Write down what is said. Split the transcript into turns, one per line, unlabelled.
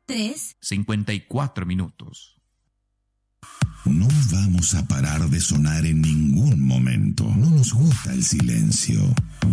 3:54 minutos.
No vamos a parar de sonar en ningún momento. No nos gusta el silencio.